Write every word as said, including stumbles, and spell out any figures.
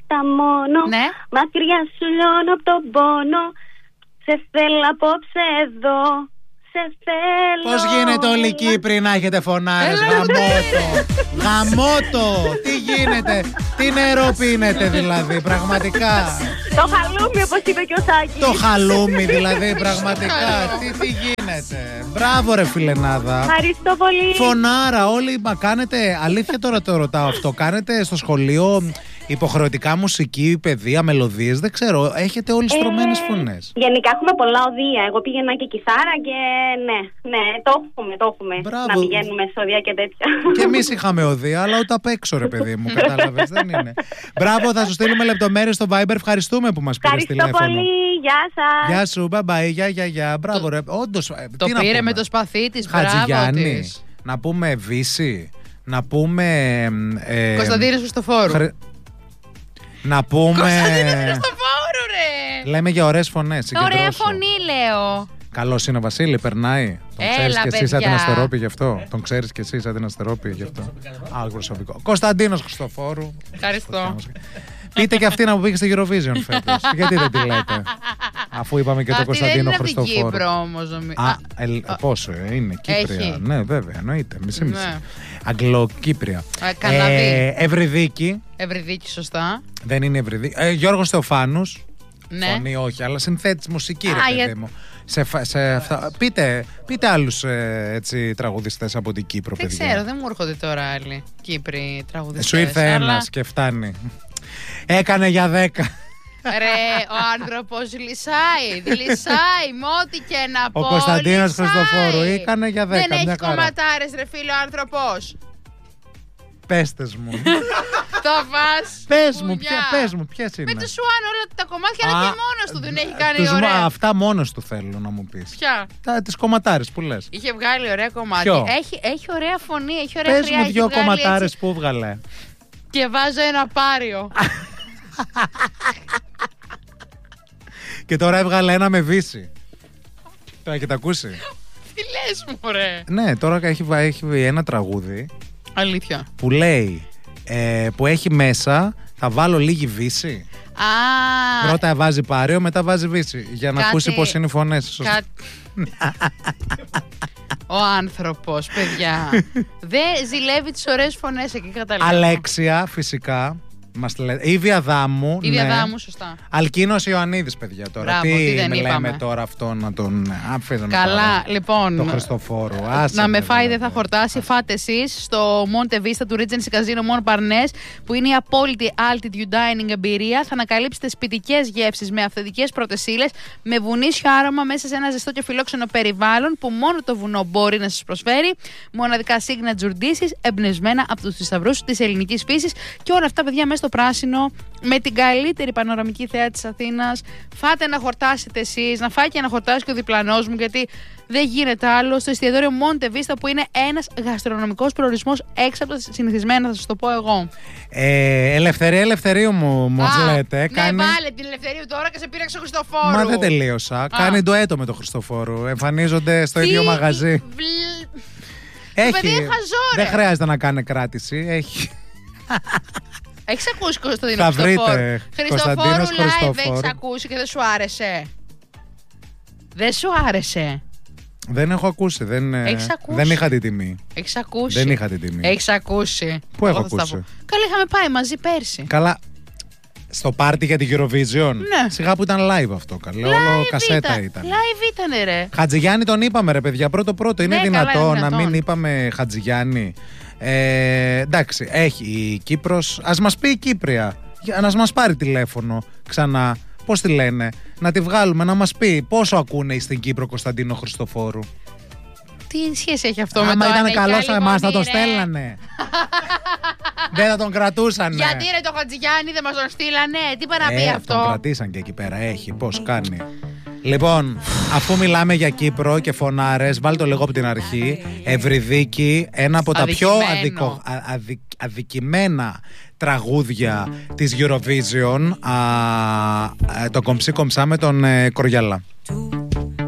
νύχτα μόνο. Ναι. Μακριά σου λιώνω από τον πόνο. Σε θέλω απόψε εδώ. Σε θέλω. Πώς γίνεται όλοι οι Κύπροι να έχετε φωνάρες? Γαμώτο. Γαμώτο. Τι γίνεται? Τι νερό πίνετε δηλαδή? Πραγματικά. Το χαλούμι, όπως είπε και ο Σάκης. Το χαλούμι δηλαδή, πραγματικά. τι, τι γίνεται? Μπράβο ρε φιλενάδα. Ευχαριστώ πολύ. Φωνάρα όλοι. Μα κάνετε, αλήθεια τώρα το ρωτάω αυτό, κάνετε στο σχολείο υποχρεωτικά μουσική, παιδεία, μελωδίες? Δεν ξέρω, έχετε όλες στρωμένες Ε, φωνές. Γενικά έχουμε πολλά οδεία. Εγώ πήγαινα και κιθάρα και ναι, ναι, το έχουμε, το έχουμε. Μπράβο. Να πηγαίνουμε σε οδεία και τέτοια. Και εμείς είχαμε οδεία, αλλά ούτε απ' έξω ρε παιδί μου, κατάλαβες, δεν είναι. Μπράβο, θα σου στείλουμε λεπτομέρειες στο Viber. Ευχαριστούμε που μας πήρες Ευχαριστώ τηλέφωνο. πολύ, γεια σας. Γεια σου, bye bye, γεια, γεια, γεια. Μπράβο ρε, όντως. ε, Το τι να πήρε πούμε. με το σπαθί της, μπράβο Χατζηγιάννη, της. να πούμε Βύση, να πούμε... Ε, Κωνσταντίνος Χριστοφόρου. χρε- Να πούμε... Κωνσταντίνος Χριστοφόρου ρε. Λέμε για ωραίες φωνές. Ωραία συγκεντρώσου. φωνή λέω. Καλός είναι ο Βασίλη, περνάει. Τον Έλα, ξέρεις και εσύ σαν την παιδιά. Αστερόπη γι' αυτό. Τον ξέρεις και εσύ σαν την Αστερόπη γι' αυτό. Α, προσωπικό. Κωνσταντίνος Χριστοφόρου. Ευχαριστώ. Πείτε και αυτή να μου πήγε στο Eurovision φέτος. Γιατί δεν τη λέτε? Αφού είπαμε και τον Αυτή δεν Κωνσταντίνο είναι από την Χριστοφόρου. Κύπρο όμως. νομι- Α, ελ- πόσο ε, είναι, Κύπρια. Έχει. Ναι, βέβαια, εννοείται. Μισή μισή. Ναι. Αγγλοκύπρια. Α, Καναδί. Ε, Ευρυδίκη. Ευρυδίκη, σωστά. Δεν είναι Ευρυδίκη. Ε, Γιώργος Θεοφάνους. Ναι. Φωνή όχι, αλλά συνθέτης μουσική, ρε Α, παιδί για- μου. Σε, φα- σε αυτά. Πείτε, πείτε άλλους ε, έτσι, τραγουδιστές από την Κύπρο, Δεν παιδιά. ξέρω, δεν μου έρχονται τώρα άλλοι Κύπροι τραγουδιστές. Σου ήρθε αλλά- ένας και φτάνει. Έκανε για δέκα. Ρε, ο άνθρωπος λυσάει, λυσάει, με ό,τι και να πω. Ο Κωνσταντίνος λυσάει. Χριστοφόρου έκανε για δέκα. Δεν μια έχει χαρά. κομματάρες ρε φίλε ο άνθρωπος. Πέστες μου. Το φας. Πες μου, πουλιά. ποια- πες μου, ποιες είναι. Με το Σουάν όλα τα κομμάτια αλλά Α, και μόνος του δεν έχει κάνει τους- ωραία. Αυτά μόνος του θέλω να μου πεις. Ποια? Τα, τις κομματάρες που λες. Είχε βγάλει ωραία κομμάτια. Ποιο? Έχει, έχει ωραία φωνή, έχει ωραία Πες χρειά. μου έχει δυο βγάλει κομματάρες έτσι. που βγάλε. Και βάζω ένα πάριο. Και τώρα έβγαλε ένα με Βύση. Το έχετε ακούσει? Τι λες μου ρε. Ναι, τώρα έχει, βα- έχει ένα τραγούδι Αλήθεια. που λέει ε, που έχει μέσα θα βάλω λίγη Βύση. Α, Πρώτα βάζει πάριο, μετά βάζει Βύση. Για να Κάτι- ακούσει πώς είναι οι φωνές. Σωστά. κα... Ο άνθρωπος, παιδιά. Δεν ζηλεύει τις ωραίες φωνές εκεί καταλαβαίνω. Αλέξια, φυσικά. Μας τη λέτε. Ήβια Δάμου. Η ναι. διαδάμου, σωστά. Αλκίνος Ιωαννίδης, παιδιά τώρα. Μπράβο, τι, τι δεν λέμε είπαμε. τώρα αυτό να τον αφήνουμε. Καλά, λοιπόν. Το Χριστοφόρου. Άσε Να με με, φάει δηλαδή. δεν θα χορτάσει. Φάτε εσείς στο Monte Vista του Regency Casino Mon Parnes, που είναι η απόλυτη altitude dining εμπειρία. Θα ανακαλύψετε σπιτικές γεύσεις με αυθεντικές πρώτες ύλες, με βουνίσιο άρωμα μέσα σε ένα ζεστό και φιλόξενο περιβάλλον που μόνο το βουνό μπορεί να σας προσφέρει. Μοναδικά signature dishes εμπνευσμένα από τους θησαυρούς της ελληνικής φύσης. Και όλα αυτά, παιδιά, μέσα στο πράσινο, με την καλύτερη πανοραμική θέα της Αθήνας. Φάτε να χορτάσετε εσείς, να φάει και να χορτάσει και ο διπλανός μου, γιατί δεν γίνεται άλλο. Στο εστιατόριο Monte Vista, που είναι ένας γαστρονομικός προορισμός έξω από τα συνηθισμένα, θα σας το πω εγώ. Ε, ελευθερία, ελευθερίου μου, μας Α, λέτε. Ναι, Κάνει... βάλε την ελευθερία τώρα και σε πήραξε ο Χριστοφόρου. Μα δεν τελείωσα. Κάνει ντουέτο με τον Χριστοφόρου. Εμφανίζονται στο ίδιο μαγαζί. Βλ... Έχει. παιδί είναι χαζό, ρε. Δεν χρειάζεται να κάνει κράτηση. Έχει. Έχεις ακούσει Κωνσταντίνο Θα Χριστοφόρου? βρείτε Χριστοφόρου Κωνσταντίνος live Χριστοφόρου. έχεις ακούσει και δεν σου άρεσε? Δεν σου άρεσε? Δεν έχω ακούσει. Δεν, ε, Έχεις ακούσει. δεν είχα την τιμή. Έχεις ακούσει? Δεν είχα την τιμή. Έχεις ακούσει? Πού έχω Εγώ θα στα ακούσει? πω. Καλά, είχαμε πάει μαζί πέρσι. Καλά. Στο πάρτι για την Eurovision. Ναι. Σιγά που ήταν live αυτό. Καλά. Όλο Live κασέτα ήταν. Live ήταν, ρε. Χατζηγιάννη τον είπαμε, ρε παιδιά. Πρώτο-πρώτο. Είναι Ναι, καλά, δυνατό είναι να δυνατόν. μην είπαμε Χατζηγιάννη. Ε, εντάξει, έχει η Κύπρος. Ας μας πει η Κύπρια. Για να μας πάρει τηλέφωνο ξανά. Πώς τη λένε. Να τη βγάλουμε να μας πει πόσο ακούνε στην Κύπρο Κωνσταντίνο Χριστοφόρου. Τι σχέση έχει αυτό με Άμα το αν ήταν έχει καλό άλλη σε εμάς θα φωνή, τον ρε? στέλνανε. Δεν θα τον κρατούσανε. Γιατί ρε το Χατζηγιάννη δεν μας τον στείλανε? Τι πάει να πει Ε, αυτό? Τον κρατήσαν και εκεί πέρα. Έχει, πώς κάνει. Λοιπόν, αφού μιλάμε για Κύπρο και φωνάρες, βάλ το λίγο από την αρχή. Ευρυδίκη, ένα από τα πιο Αδικημένο. αδικο, α, αδικ- αδικημένα τραγούδια της Eurovision, α, α, το κομψή κομψά με τον ε, Κοριάλα.